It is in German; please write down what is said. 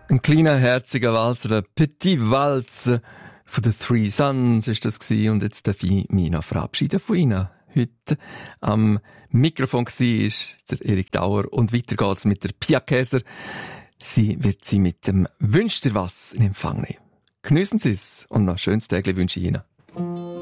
Ein kleiner, herziger Walzer, ein Petit Walzer von den Three Sons ist das gewesen. Und jetzt darf ich mich noch verabschieden von Ihnen. Heute am Mikrofon war der Erik Dauer und weiter geht's mit der Pia Käser. Sie wird Sie mit dem «Wünsch dir was» in Empfang nehmen. Geniessen Sie es und noch ein schönes Tag wünsche ich Ihnen.